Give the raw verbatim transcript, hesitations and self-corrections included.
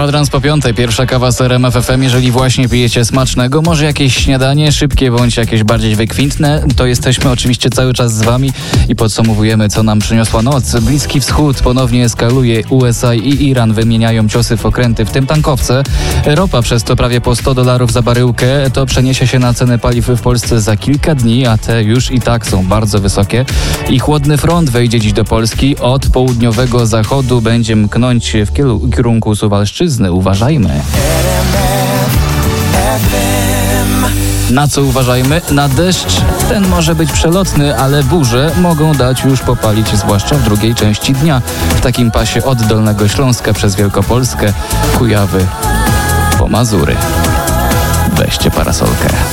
Kwadrans po piątej, pierwsza kawa z R M F F M. Jeżeli właśnie pijecie smacznego, może jakieś śniadanie szybkie bądź jakieś bardziej wykwintne, to jesteśmy oczywiście cały czas z wami i podsumowujemy, co nam przyniosła noc. Bliski Wschód ponownie eskaluje, U S A i Iran wymieniają ciosy w okręty, w tym tankowce. Ropa przez to prawie po sto dolarów za baryłkę. To przeniesie się na ceny paliw w Polsce za kilka dni, a te już i tak są bardzo wysokie. I chłodny front wejdzie dziś do Polski. Od południowego zachodu będzie mknąć w kierunku Suwalszczyzny. Uważajmy. Na co uważajmy? Na deszcz. Ten może być przelotny, ale burze mogą dać już popalić, zwłaszcza w drugiej części dnia. W takim pasie od Dolnego Śląska przez Wielkopolskę, Kujawy po Mazury. Weźcie parasolkę.